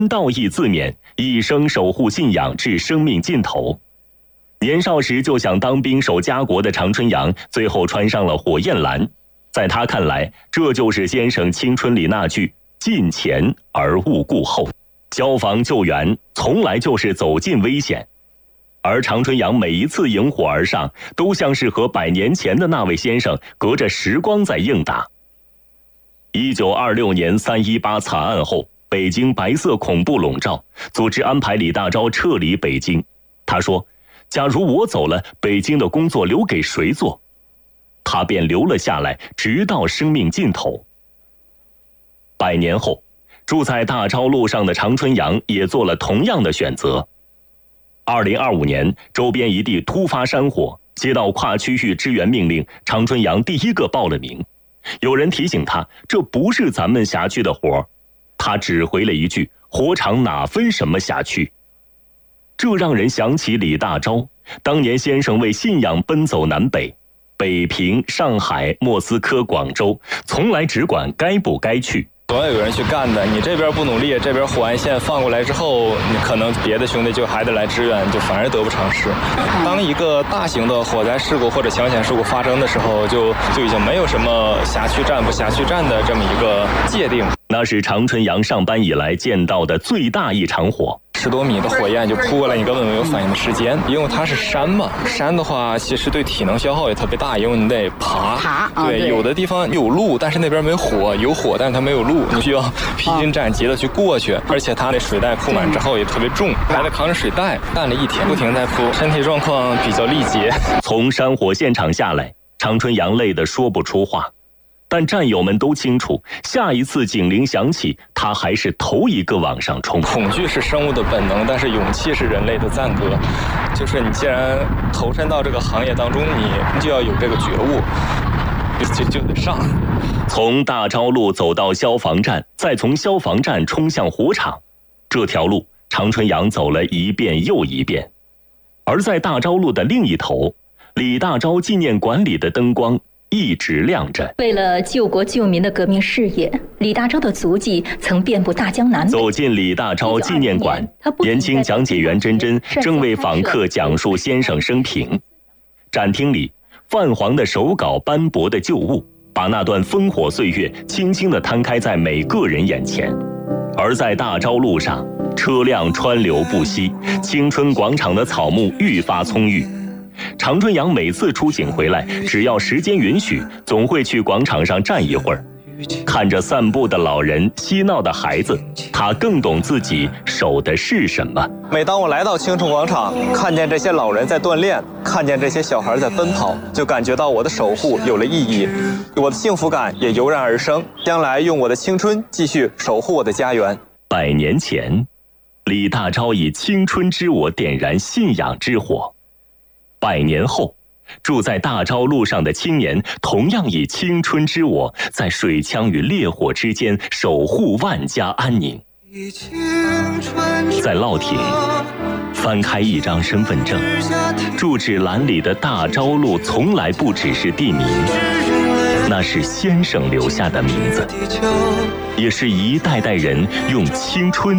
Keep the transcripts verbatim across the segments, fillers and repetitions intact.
道义自勉，一生守护信仰至生命尽头。年少时就想当兵守家国的常春阳，最后穿上了火焰蓝。在他看来，这就是先生青春里那句“近前而勿顾后”。消防救援从来就是走进危险，而常春阳每一次迎火而上，都像是和百年前的那位先生隔着时光在应答。一九二六年三一八惨案后，北京白色恐怖笼罩，组织安排李大钊撤离北京。他说，假如我走了，北京的工作留给谁做？他便留了下来，直到生命尽头。百年后，住在大钊路上的常春阳也做了同样的选择。二零二五年，周边一地突发山火，接到跨区域支援命令，常春阳第一个报了名。有人提醒他，这不是咱们辖区的活，他只回了一句：火场哪分什么辖区？这让人想起李大钊，当年先生为信仰奔走南北，北平、上海、莫斯科、广州，从来只管该不该去。 总要有人去干的，你这边不努力，这边火焰线放过来之后，你可能别的兄弟就还得来支援，就反而得不偿失。当一个大型的火灾事故或者抢险事故发生的时候，就就已经没有什么辖区战不辖区战的这么一个界定。 那是常春阳上班以来见到的最大一场火。 十多米的火焰就扑过来，你根本没有反应的时间，因为它是山嘛。山的话，其实对体能消耗也特别大，因为你得爬。 爬， 对， 对有的地方有路，但是那边没火，有火，但是它没有路，你需要披荆斩棘的去过去。而且它那水袋铺满之后也特别重，还得扛着水袋，干了一天，不停在铺，身体状况比较力竭。 从山火现场下来，常春阳累得说不出话。但战友们都清楚，下一次警铃响起，他还是头一个往上冲。 恐惧是生物的本能，但是勇气是人类的赞歌。就是你既然投身到这个行业当中，你就要有这个觉悟，就就得上。 从大钊路走到消防站，再从消防站冲向火场，这条路常春阳走了一遍又一遍。而在大钊路的另一头，李大钊纪念馆里的灯光一直亮着。 为了救国救民的革命事业，李大钊的足迹曾遍布大江南北。 走进李大钊纪念馆，年轻讲解员珍珍正为访客讲述先生生平。展厅里，泛黄的手稿、斑驳的旧物，把那段烽火岁月轻轻地摊开在每个人眼前。而在大钊路上，车辆川流不息，青春广场的草木愈发葱郁。常春阳每次出警回来，只要时间允许，总会去广场上站一会儿，看着散步的老人、嬉闹的孩子，他更懂自己守的是什么。 每当我来到青春广场，看见这些老人在锻炼，看见这些小孩在奔跑，就感觉到我的守护有了意义，我的幸福感也油然而生。将来用我的青春继续守护我的家园。 百年前，李大钊以青春之火点燃信仰之火。百年后，住在大钊路上的青年同样以青春之火，在水枪与烈火之间守护万家安宁。在乐亭，翻开一张身份证，住址栏里的大钊路从来不只是地名，那是先生留下的名字，也是一代代人用青春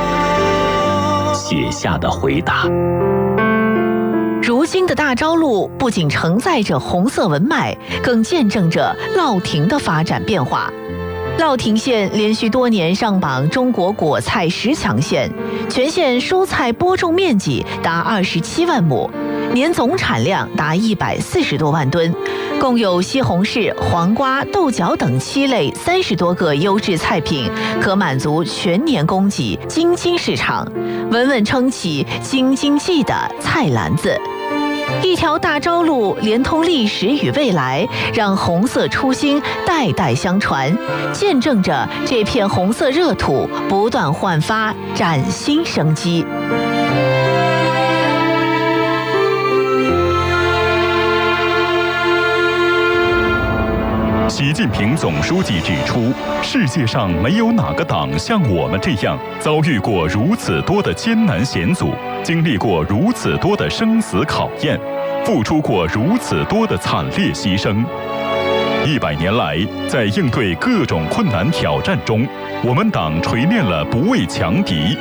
写下的回答。 如今的大钊路不仅承载着红色文脉，更见证着乐亭的发展变化。乐亭县连续多年上榜中国果菜十强县，全县蔬菜播种面积达二十七万亩，年总产量达一百四十多万吨，共有西红柿、黄瓜、豆角等七类三十多个优质菜品，可满足全年供给京津市场，稳稳撑起京津冀的菜篮子。一条大钊路连通历史与未来，让红色初心代代相传，见证着这片红色热土不断焕发崭新生机。 习近平总书记指出，世界上没有哪个党像我们这样遭遇过如此多的艰难险阻，经历过如此多的生死考验，付出过如此多的惨烈牺牲。一百年来，在应对各种困难挑战中，我们党锤炼了不畏强敌、